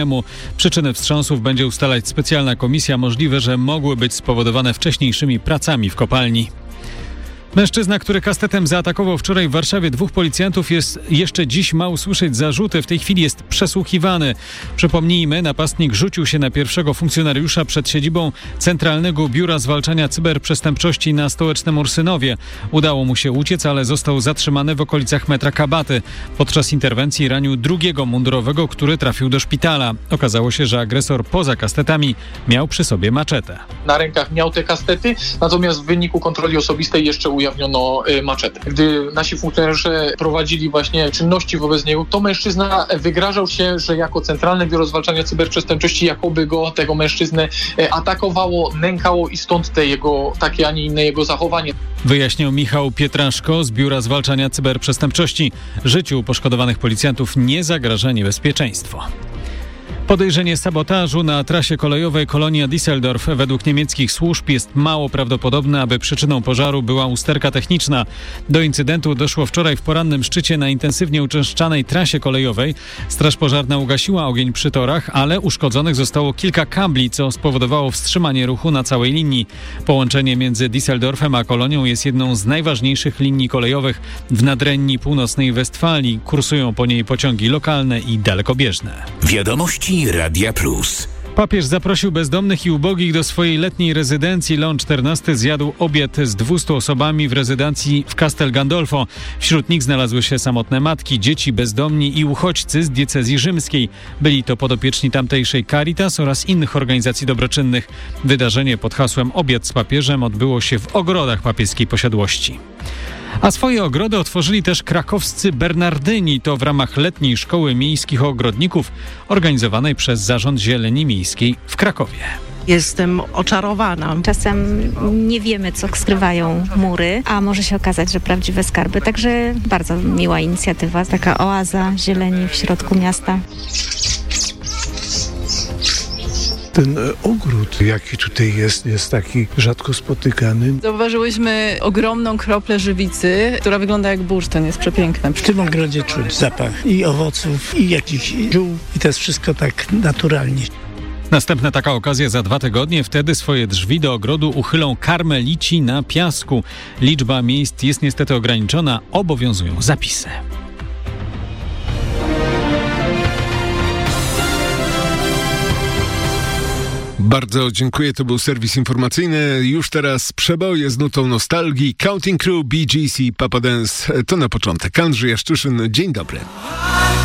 Przyczyny wstrząsów będzie ustalać specjalna komisja. Możliwe, że mogły być spowodowane wcześniejszymi pracami w kopalni. Mężczyzna, który kastetem zaatakował wczoraj w Warszawie 2 policjantów, jeszcze dziś ma usłyszeć zarzuty. W tej chwili jest przesłuchiwany. Przypomnijmy, napastnik rzucił się na pierwszego funkcjonariusza przed siedzibą Centralnego Biura Zwalczania Cyberprzestępczości na Stołecznym Ursynowie. Udało mu się uciec, ale został zatrzymany w okolicach metra Kabaty. Podczas interwencji ranił drugiego mundurowego, który trafił do szpitala. Okazało się, że agresor poza kastetami miał przy sobie maczetę. Na rękach miał te kastety, natomiast w wyniku kontroli osobistej jeszcze ujawniono maczetę. Gdy nasi funkcjonariusze prowadzili właśnie czynności wobec niego, to mężczyzna wygrażał się, że jako Centralne Biuro Zwalczania Cyberprzestępczości jakoby tego mężczyznę atakowało, nękało i stąd te jego takie, a nie inne jego zachowanie. Wyjaśniał Michał Pietraszko z Biura Zwalczania Cyberprzestępczości. Życiu poszkodowanych policjantów nie zagraża niebezpieczeństwo. Podejrzenie sabotażu na trasie kolejowej Kolonia-Düsseldorf według niemieckich służb jest mało prawdopodobne, aby przyczyną pożaru była usterka techniczna. Do incydentu doszło wczoraj w porannym szczycie na intensywnie uczęszczanej trasie kolejowej. Straż pożarna ugasiła ogień przy torach, ale uszkodzonych zostało kilka kabli, co spowodowało wstrzymanie ruchu na całej linii. Połączenie między Düsseldorfem a Kolonią jest jedną z najważniejszych linii kolejowych w nadrenii północnej Westfalii. Kursują po niej pociągi lokalne i dalekobieżne. Wiadomości Radia Plus. Papież zaprosił bezdomnych i ubogich do swojej letniej rezydencji. Leon XIV zjadł obiad z 200 osobami w rezydencji w Castel Gandolfo. Wśród nich znalazły się samotne matki, dzieci, bezdomni i uchodźcy z diecezji rzymskiej. Byli to podopieczni tamtejszej Caritas oraz innych organizacji dobroczynnych. Wydarzenie pod hasłem Obiad z papieżem odbyło się w ogrodach papieskiej posiadłości. A swoje ogrody otworzyli też krakowscy Bernardyni. To w ramach letniej szkoły miejskich ogrodników organizowanej przez Zarząd Zieleni Miejskiej w Krakowie. Jestem oczarowana. Czasem nie wiemy, co skrywają mury, a może się okazać, że prawdziwe skarby. Także bardzo miła inicjatywa, taka oaza zieleni w środku miasta. Ten ogród, jaki tutaj jest taki rzadko spotykany. Zauważyłyśmy ogromną kroplę żywicy, która wygląda jak bursztyn, jest przepiękna. W tym ogrodzie czuć zapach i owoców, i jakichś ziół, i to jest wszystko tak naturalnie. Następna taka okazja za 2 tygodnie. Wtedy swoje drzwi do ogrodu uchylą karmelici na piasku. Liczba miejsc jest niestety ograniczona, obowiązują zapisy. Bardzo dziękuję, to był serwis informacyjny. Już teraz przeboje z nutą nostalgii. Counting Crew, BGC, Papa Dance. To na początek. Andrzej Jaszczuszyn, dzień dobry.